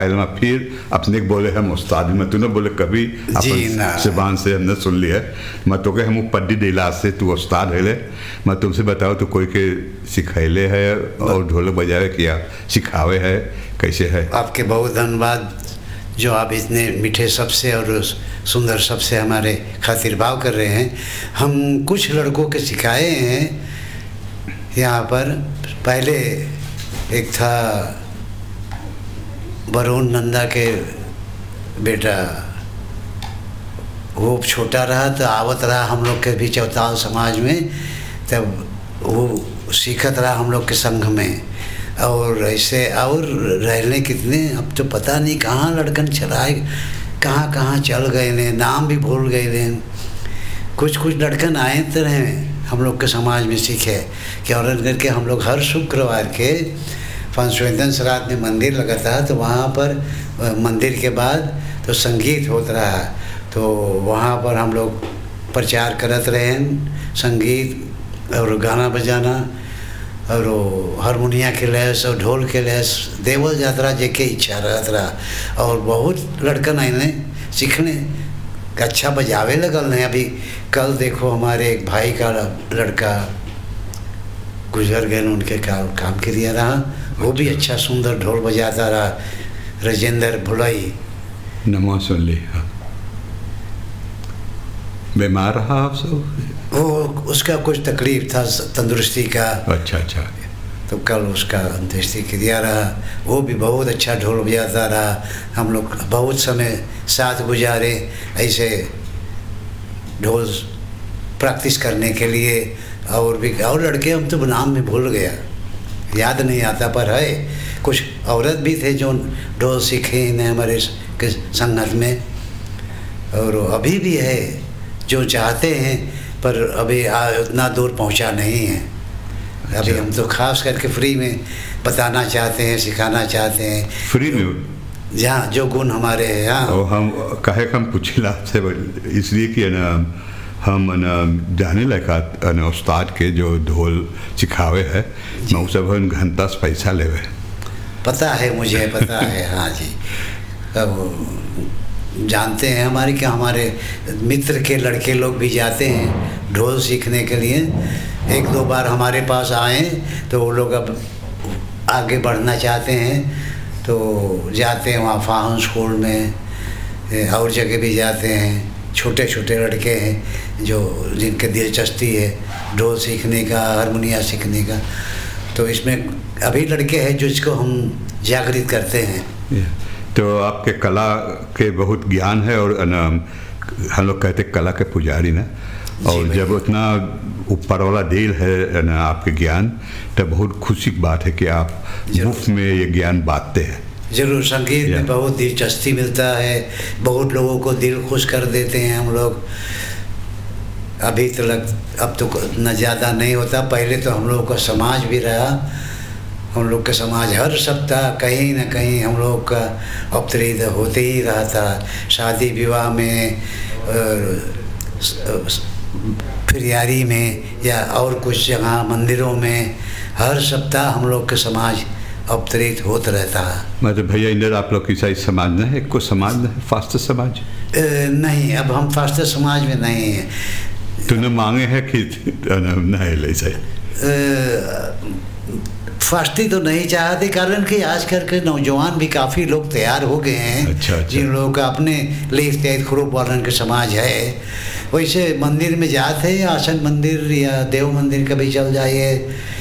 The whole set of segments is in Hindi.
फिर अपने बोले हम उस्ताद में तूने बोले कभी अपन जुबान से हमने सुन लिया मैं तो के हम पढ़ी दिला से तू उस्ताद है मैं तुमसे बताओ तो कोई के सिखाइले है और ढोलक बजावे किया सिखावे है कैसे है? आपके बहुत धन्यवाद जो आप इतने मीठे सबसे और सुंदर सबसे हमारे खातिर भाव कर रहे हैं। हम कुछ लड़कों के सिखाए हैं यहाँ पर। पहले एक था वरुण नंदा के बेटा, वो छोटा रहा तो आवत रहा हम लोग के भी चौताल समाज में, तब वो सीखत रहा हम लोग के संघ में। और ऐसे और रहने कितने अब तो पता नहीं कहाँ लड़कन चलाए, कहाँ कहाँ चल गए ने, नाम भी भूल गए ने। कुछ लड़कन आए तो रहे हम लोग के समाज में सीखे कि और करके हम लोग हर शुक्रवार के पंचवेदन श्राद्ध में मंदिर लगा था, तो वहाँ पर मंदिर के बाद तो संगीत होता रहा, तो वहाँ पर हम लोग प्रचार करत रहे संगीत और गाना बजाना और हारमोनिया के लैस और ढोल के लैस देवल यात्रा जेके इच्छा रहत रहा। और बहुत लड़कन आए सीखने अच्छा बजावे लगल है। अभी कल देखो हमारे एक भाई का लड़का गुजर गए, उनके काम के दिया रहा, वो भी अच्छा सुंदर ढोल बजाता रहा, राजेंद्र भुलाई। नमो सुन ली। बीमार रहा आप सब? वो उसका कुछ तकलीफ था तंदुरुस्ती का। अच्छा। तो कल उसका अंत्येष्टि क्रिया रहा। वो भी बहुत अच्छा ढोल बजाता रहा। हम लोग बहुत समय साथ गुजारे ऐसे ढोल प्रैक्टिस करने के लिए। और भी और लड़के हम तो नाम में भूल गया, याद नहीं आता, पर है कुछ औरत भी थे जो ढोल सीखे ने हमारे के संगत में। और अभी भी है जो चाहते हैं, पर अभी उतना दूर पहुंचा नहीं है। अभी हम तो खास करके फ्री में बताना चाहते हैं, सिखाना चाहते हैं फ्री में, जहाँ जो गुण हमारे हैं। हाँ, हम कहे हम पूछिला आपसे इसलिए कि ना हम न जाने लगा उस्ताद के जो ढोल सिखावे है मैं सब घंटा पैसा लेवे। पता है, मुझे पता है। हाँ जी, अब जानते हैं हमारे क्या, हमारे मित्र के लड़के लोग भी जाते हैं ढोल सीखने के लिए। एक दो बार हमारे पास आए तो वो लोग अब आगे बढ़ना चाहते हैं तो जाते हैं वहाँ फाउन स्कूल में और जगह भी जाते हैं। छोटे लड़के हैं जो जिनके दिलचस्पी है ढोल सीखने का, हारमोनिया सीखने का। तो इसमें अभी लड़के हैं जो इसको हम जागृत करते हैं। तो आपके कला के बहुत ज्ञान है और हम लोग कहते कला के पुजारी ना, और जब उतना ऊपर वाला दिल है ना आपके ज्ञान, तो बहुत खुशी की बात है कि आप मुफ्त में ये ज्ञान बांटते हैं। ज़रूर, संगीत में बहुत दिलचस्पी मिलता है, बहुत लोगों को दिल खुश कर देते हैं हम लोग। अभी तक अब तो न ज़्यादा नहीं होता, पहले तो हम लोगों का समाज भी रहा। हम लोग का समाज हर सप्ताह कहीं न कहीं हम लोग का अवतरित होते ही रहा था। शादी विवाह में, फिरियारी में या और कुछ जगह मंदिरों में हर सप्ताह हम लोग के समाज अवतरित होता रहता है। मतलब भैया इधर आप लोग ईसाई समाज नहीं है? कोई समाज नहीं, फास्टर समाज नहीं, अब हम फास्टर समाज में नहीं हैं। तूने मांगे हैं कि नहीं ले जाए? फास्टी तो नहीं चाहते, कारण कि आजकल के नौजवान भी काफ़ी लोग तैयार हो गए हैं। अच्छा। जिन लोगों का अपने लेख खुरूप वालन के समाज है, वैसे मंदिर में जाते हैं, आसन मंदिर या देव मंदिर कभी चल जाइए,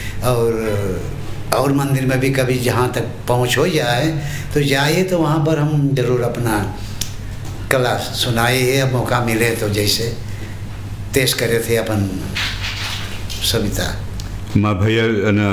और मंदिर में भी कभी जहाँ तक पहुँच हो जाए तो जाइए, तो वहाँ पर हम ज़रूर अपना कला सुनाइए। अब मौका मिले तो जैसे पेश करे थे अपन सविता। माँ भैया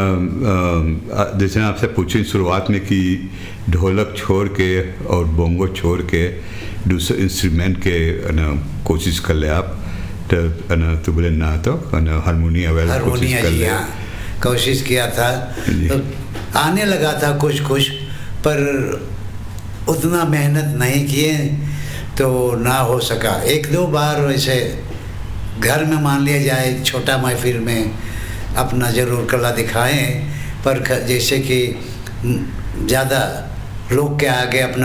जैसे आपसे पूछी शुरुआत में कि ढोलक छोड़ के और बोंगो छोड़ के दूसरे इंस्ट्रूमेंट के कोशिश कर ले आप, तो बोले ना तो हारमोनिया वाला कोशिश कर ले। कोशिश किया था तो आने लगा था कुछ, पर उतना मेहनत नहीं किए तो ना हो सका। एक दो बार वैसे घर में मान लिया जाए छोटा महफिल में अपना ज़रूर कला दिखाएं, पर जैसे कि ज़्यादा लोग के आगे अपना